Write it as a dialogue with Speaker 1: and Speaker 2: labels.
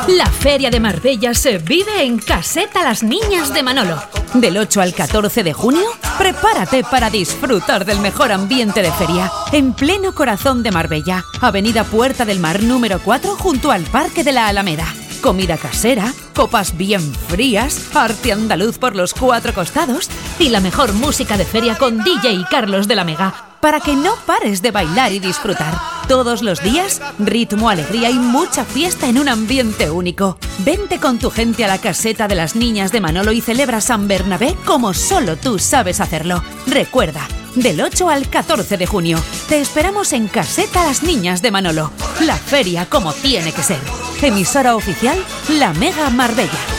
Speaker 1: La Feria de Marbella se vive en Caseta Las Niñas de Manolo. Del 8 al 14 de junio, prepárate para disfrutar del mejor ambiente de feria. En pleno corazón de Marbella, Avenida Puerta del Mar número 4, junto al Parque de la Alameda. Comida casera, copas bien frías, arte andaluz por los 4 costados y la mejor música de feria con DJ Carlos de la Mega, para que no pares de bailar y disfrutar. Todos los días, ritmo, alegría y mucha fiesta en un ambiente único. Vente con tu gente a la Caseta de las Niñas de Manolo y celebra San Bernabé como solo tú sabes hacerlo. Recuerda, del 8 al 14 de junio, te esperamos en Caseta Las Niñas de Manolo. La feria como tiene que ser. Emisora oficial La Mega Marbella.